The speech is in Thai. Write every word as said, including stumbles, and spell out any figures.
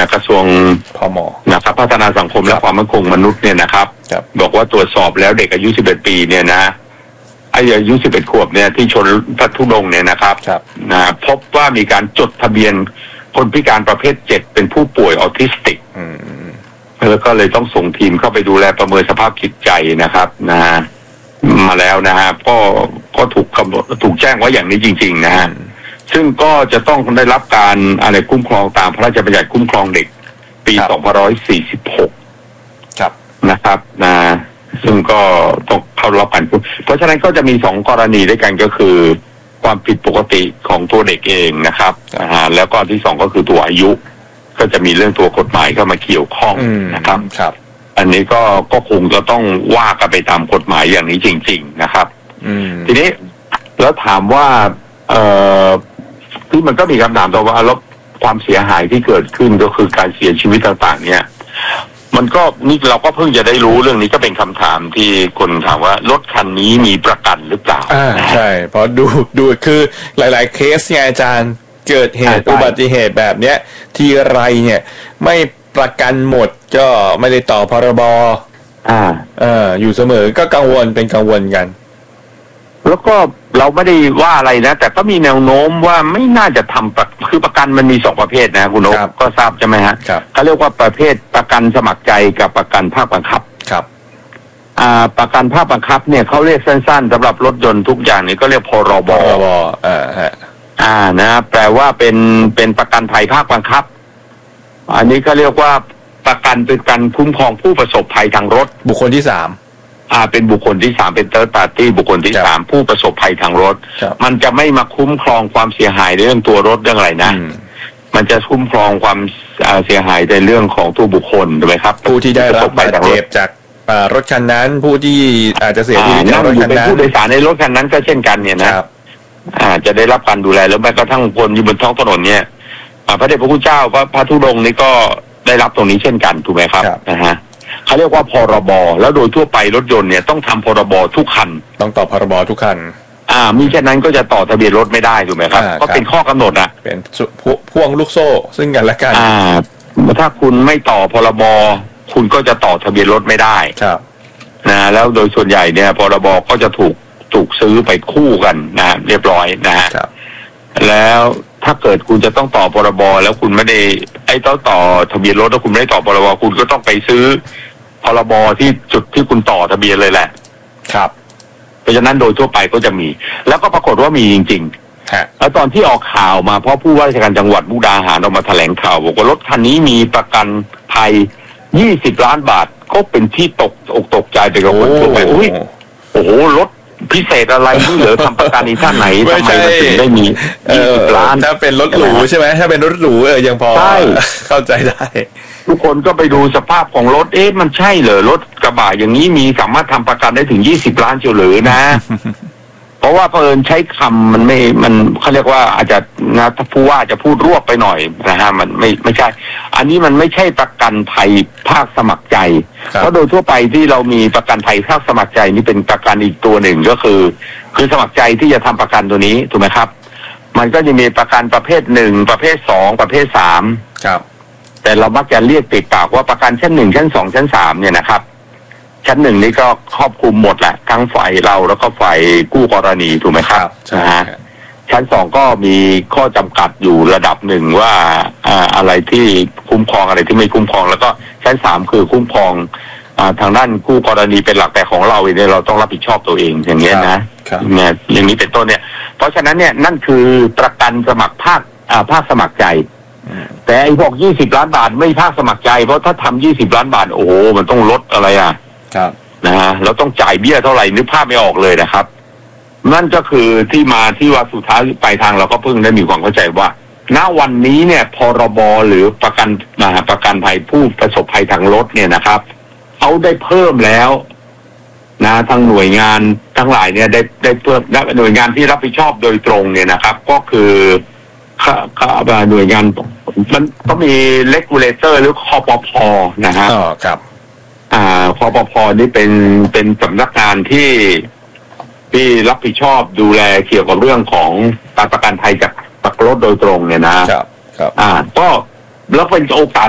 นะกระทรวงพม. นะครับพัฒนาสังคมและความมั่นคงมนุษย์เนี่ยนะครับบอกว่าตรวจสอบแล้วเด็กอายุสิบเอ็ดปีเนี่ยนะอายุสิบเอ็ดขวบเนี่ยที่ชนพระธุดงค์เนี่ยนะครับนะพบว่ามีการจดทะเบียนคนพิการประเภทเจ็ดเป็นผู้ป่วยออทิสติกแล้วก็เลยต้องส่งทีมเข้าไปดูแลประเมินสภาพจิตใจนะครับนะมาแล้วนะฮะก็ก็ถูกกำหนดถูกแจ้งไว้อย่างนี้จริงๆนะฮะซึ่งก็จะต้องได้รับการอะไรคุ้มครองตามพระราชบัญญัติคุ้มครองเด็กปีสองพันห้าร้อยสี่สิบหกครับนะนะครับนะซึ่งก็ต้องเข้ารับการเพราะฉะนั้นก็จะมีสองกรณีด้วยกันก็คือความผิดปกติของตัวเด็กเองนะครับนะฮะแล้วก็ที่สองก็คือตัวอายุก็จะมีเรื่องตัวกฎหมายเข้ามาเกี่ยวข้องนะครับครับอันนี้ก็ก็คงจะต้องว่ากันไปตามกฎหมายอย่างนี้จริงๆนะครับทีนี้แล้วถามว่าเอ่อที่มันก็มีคำถามต่อว่าแล้วความเสียหายที่เกิดขึ้นก็คือการเสียชีวิตต่างๆเนี่ยมันก็นี่เราก็เพิ่งจะได้รู้เรื่องนี้ก็เป็นคำถามที่คนถามว่ารถคันนี้มีประกันหรือเปล่าอ่าใช่เพราะดูดูคือหลายๆเคสเนี่ยอาจารย์เกิดเหตุอุบัติเหตุแบบเนี้ยทีไรเนี่ยไม่ประกันหมดก็ไม่ได้ต่อพรบอ่าเอออยู่เสมอก็กังวลเป็นกังวลกันแล้วก็เราไม่ได้ว่าอะไรนะแต่ก็มีแนวโน้มว่าไม่น่าจะทำคือประกันมันมีสองประเภทนะคุณนกก็ทราบใช่ไหมฮะเขาเรียกว่าประเภทประกันสมัครใจกับประกันภาคบังคับครับอ่าประกันภาคบังคับเนี่ยเขาเรียกสั้นๆสำหรับรถยนต์ทุกอย่างนี่ก็เรียกพรบพรบอ่าฮะอ่านะแปลว่าเป็นเป็นประกันภัยภาคบังคับอันนี้ก็เรียกว่าประกันเป็นการคุ้มครองผู้ประสบภัยทางรถบุคคลที่สามอ่าเป็นบุคคลที่สามเป็น third party บุคคลที่สามผู้ประสบภัยทางรถมันจะไม่มาคุ้มครองความเสียหายในเรื่องตัวรถเรื่องอะไรนะมันจะคุ้มครองความเสียหายในเรื่องของตัวบุคคลถูกไหมครับผู้ที่ได้รับบาดเจ็บจากรถคันนั้นผู้ที่อาจจะเสียชีวิตจากรถคันนั้นเป็นผู้โดยสารในรถคันนั้นก็เช่นกันเนี่ยนะอ่าจะได้รับการดูแลแล้วแม้กระทั่งคนอยู่บนท้องถนนเนี่ยพระเดชพระคุณเจ้าพระพระธุดงค์นี่ก็ได้รับตรงนี้เช่นกันถูกไหมครับนะฮะเขาเรียกว่าพรบแล้วโดยทั่วไปรถยนต์เนี่ยต้องทำพรบทุกคันต้องต่อพรบทุกคันอ่ามิฉะนั้นก็จะต่อทะเบียนรถไม่ได้ถูกไหมครับก็เป็นข้อกำหนดอ่ะเป็นพ่วงลูกโซ่ซึ่งกันและกันอ่าถ้าคุณไม่ต่อพรบคุณก็จะต่อทะเบียนรถไม่ได้ครับนะแล้วโดยส่วนใหญ่เนี่ยพรบก็จะถูกถูกซื้อไปคู่กันนะเรียบร้อยนะฮะแล้วถ้าเกิดคุณจะต้องต่อพรบแล้วคุณไม่ได้ไอ้ต้องต่อทะเบียนรถแล้วคุณไม่ได้ต่อพรบคุณก็ต้องไปซื้อพรบที่จุดที่คุณต่อทะเบียนเลยแหละครับเพราะฉะนั้นโดยทั่วไปก็จะมีแล้วก็ปรากฏว่ามีจริงๆแล้วตอนที่ออกข่าวมาเพราะผู้ว่าราชการจังหวัดมุกดาหารออกมาแถลงข่าวบอกว่ารถคันนี้มีประกันภัยยี่สิบล้านบาทก็เป็นที่ตกอกตกใจไปกับคนทั่วไปอุ้ยโอ้โหรถพิเศษอะไรที่เหลือทำประกันในท่านไหนทำไมมันถึงได้มียี่สิบล้านถ้าเป็นรถหรูใช่ไหมถ้าเป็นรถหรูเออยังพอเข้าใจได้ทุกคนก็ไปดูสภาพของรถเอ๊ะมันใช่เหรอรถกระบะอย่างนี้มีสามารถทำประกันได้ถึงยี่สิบล้านเชียวหรือนะ เพราะว่าเพิ่นใช้คำมันไม่มันเขาเรียกว่าอาจจะนะถ้าผู้ว่าจะพูดรวบไปหน่อยนะฮะมันไม่ไม่ใช่อันนี้มันไม่ใช่ประกันภัยภาคสมัครใจเพราะโดยทั่วไปที่เรามีประกันภัยภาคสมัครใจนี่เป็นประกันอีกตัวหนึ่งก็คือคือสมัครใจที่จะทำประกันตัวนี้ถูกไหมครับมันก็จะมีประกันประเภทหนึ่งประเภทสองประเภทสามครับแต่เรามักจะเรียกติดปากว่าประกันชั้นหนึ่งชั้นสองชั้นสามเนี่ยนะครับชั้นหนึ่งนี่ก็ครอบคลุมหมดแหละทั้งฝ่ายเราแล้วก็ฝ่ายกู้กรณีถูกไหมครับนะฮะชั้นสองก็มีข้อจำกัดอยู่ระดับหนึ่งว่าอ่าอะไรที่คุ้มครองอะไรที่ไม่คุ้มครองแล้วก็ชั้นสามคือคุ้มครองอ่าทางด้านกู้กรณีเป็นหลักแต่ของเราเนี่ยเราต้องรับผิดชอบตัวเองอย่างเงี้ยนะเนี่ยอย่างนี้เป็นต้นเนี่ยเพราะฉะนั้นเนี่ยนั่นคือประกันสมัครภาคอ่าภาคสมัครใจแต่ไอ้พวกยี่สิบล้านบาทไม่ภาคสมัครใจเพราะถ้าทำยี่สิบล้านบาทโอ้โหมันต้องลดอะไรอ่ะครับนะฮะเราต้องจ่ายเบี้ยเท่าไหร่นึกภาพไม่ออกเลยนะครับนั่นก็คือที่มาที่ว่าสุดท้ายปลายทางเราก็เพิ่งได้มีความเข้าใจว่าณวันนี้เนี่ยพรบหรือประกันนะประกันภัยผู้ประสบภัยทางรถเนี่ยนะครับเขาได้เพิ่มแล้วนะทางหน่วยงานทั้งหลายเนี่ยได้ได้เพิ่มหน่วยงานที่รับผิดชอบโดยตรงเนี่ยนะครับก็คือข้าหน่วยงานมันก็มีเลกูเลเตอร์หรือคปภนะฮะอ๋อครับอ่าคปภนี่เป็นเป็นสำนักงานที่ที่รับผิดชอบดูแลเกี่ยวกับเรื่องของการประกันภัยจากจากรถโดยตรงเนี่ยนะครับครับอ่าก็แล้วเป็นโอกาส